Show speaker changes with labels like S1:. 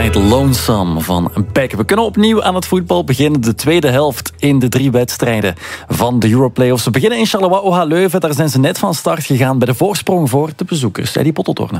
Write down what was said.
S1: Ride Lonesome van Beck. We kunnen opnieuw aan het voetbal beginnen. De tweede helft in de 3 wedstrijden van de Europlayoffs. We beginnen in Charleroi OH Leuven. Daar zijn ze net van start gegaan bij de voorsprong voor de bezoekers. Eddie Potteltoorn.